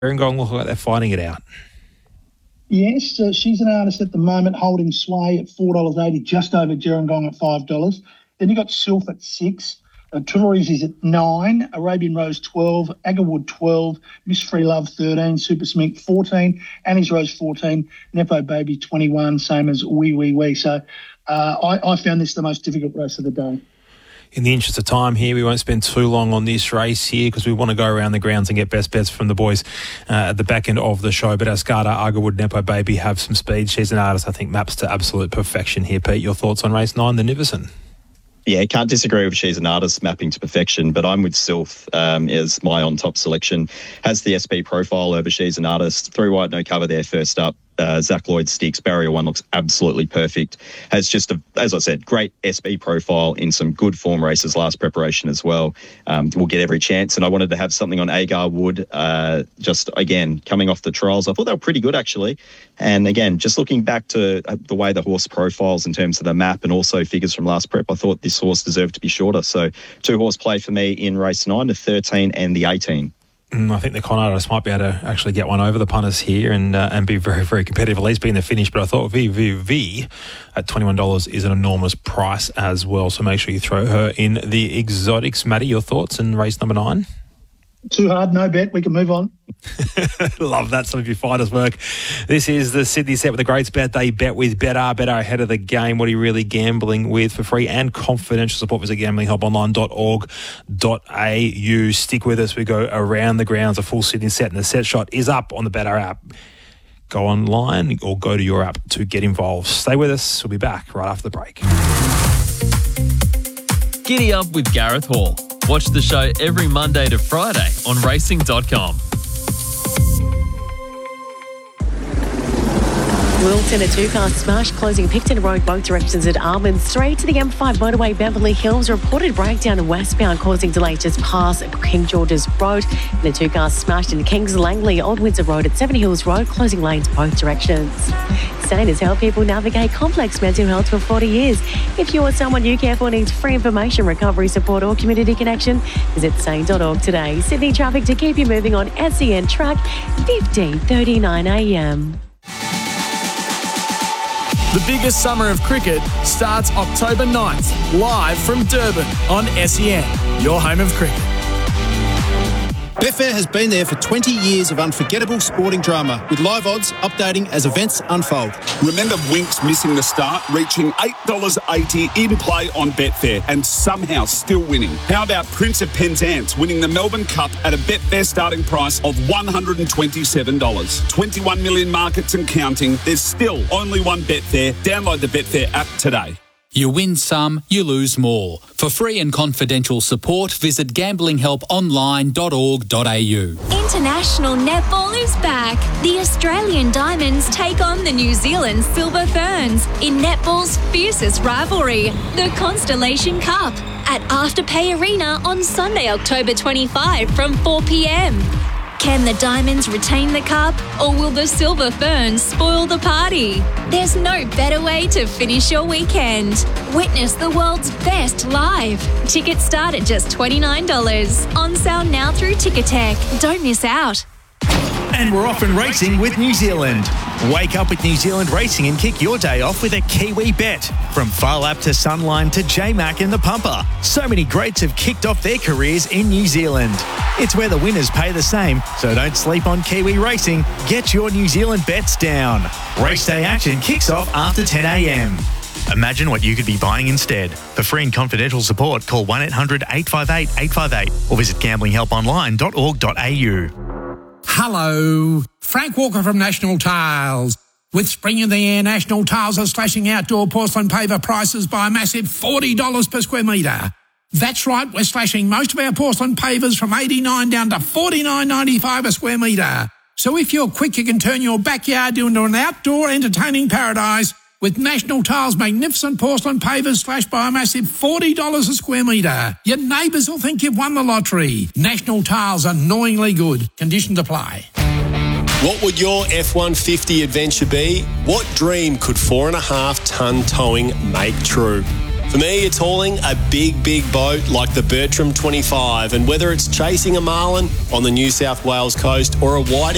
Gerringong look like they're fighting it out. Yes, she's an artist at the moment holding sway at $4.80, just over Gerringong at $5. Then you've got Sylph at $6. Tullory's is at $9, Arabian Rose $12, Agarwood $12, Miss Free Love $13, Super Smink $14, Annie's Rose $14, Nepo Baby $21, same as Wee Wee Wee. So I found this the most difficult race of the day. In the interest of time here, we won't spend too long on this race here because we want to go around the grounds and get best bets from the boys at the back end of the show. But Ascada, Agarwood, Nepo Baby have some speed. She's an artist I think maps to absolute perfection here. Pete, your thoughts on race 9, the Nivison? Yeah, can't disagree with She's an Artist mapping to perfection, but I'm with Sylph as my on-top selection. Has the SP profile over She's an Artist. 3 wide, no cover there first up. Zach Lloyd sticks. Barrier 1 looks absolutely perfect. Has just, as I said, great SP profile in some good form races last preparation as well. We'll get every chance. And I wanted to have something on Agarwood, just, again, coming off the trials. I thought they were pretty good, actually. And, again, just looking back to the way the horse profiles in terms of the map and also figures from last prep, I thought this horse deserved to be shorter. So 2 horse play for me in race 9, the 13 and the 18. I think the con artists might be able to actually get one over the punters here and be very, very competitive, at least be in the finish. But I thought VVV at $21 is an enormous price as well. So make sure you throw her in the exotics. Matty, your thoughts in race number 9? Too hard, no bet. We can move on. Love that. Some of your fighters' work. This is the Sydney set with the Greats Bet. They bet with Better ahead of the game. What are you really gambling with? For free and confidential support, visit gamblinghelponline.org.au. Stick with us. We go around the grounds. A full Sydney set, and the set shot is up on the Better app. Go online or go to your app to get involved. Stay with us. We'll be back right after the break. Giddy up with Gareth Hall. Watch the show every Monday to Friday on racing.com. Wilton, a 2-car smash closing Picton Road both directions at Armand Street to the M5 motorway Beverly Hills. Reported breakdown westbound causing delays just past King George's Road. And a 2-car smashed in Kings Langley, Old Windsor Road at 70 Hills Road, closing lanes both directions. Sane has helped people navigate complex mental health for 40 years. If you or someone you care for needs free information, recovery support or community connection, visit sane.org today. Sydney traffic to keep you moving on SEN track 15:39 a.m. The biggest summer of cricket starts October 9th, live from Durban on SEN, your home of cricket. Betfair has been there for 20 years of unforgettable sporting drama, with live odds updating as events unfold. Remember Winks missing the start, reaching $8.80 in play on Betfair and somehow still winning? How about Prince of Penzance winning the Melbourne Cup at a Betfair starting price of $127? 21 million markets and counting. There's still only one Betfair. Download the Betfair app today. You win some, you lose more. For free and confidential support, visit gamblinghelponline.org.au. International netball is back. The Australian Diamonds take on the New Zealand Silver Ferns in netball's fiercest rivalry, the Constellation Cup, at Afterpay Arena on Sunday, October 25 from 4 p.m. Can the Diamonds retain the cup, or will the Silver Ferns spoil the party? There's no better way to finish your weekend. Witness the world's best live. Tickets start at just $29. On sale now through Ticketek. Don't miss out. And we're off and racing with New Zealand. Wake up with New Zealand Racing and kick your day off with a Kiwi bet. From Phar Lap to Sunline to J-Mac and the Pumper. So many greats have kicked off their careers in New Zealand. It's where the winners pay the same, so don't sleep on Kiwi Racing. Get your New Zealand bets down. Race day action kicks off after 10 a.m. Imagine what you could be buying instead. For free and confidential support, call 1-800-858-858 or visit gamblinghelponline.org.au. Hello, Frank Walker from National Tiles. With spring in the air, National Tiles are slashing outdoor porcelain paver prices by a massive $40 per square metre. That's right, we're slashing most of our porcelain pavers from $89 down to $49.95 a square metre. So if you're quick, you can turn your backyard into an outdoor entertaining paradise with National Tiles' magnificent porcelain pavers slashed by a massive $40 a square metre. Your neighbours will think you've won the lottery. National Tiles, annoyingly good. Conditions apply. What would your F-150 adventure be? What dream could 4.5 tonne towing make true? For me, it's hauling a big, big boat like the Bertram 25, and whether it's chasing a marlin on the New South Wales coast or a whiting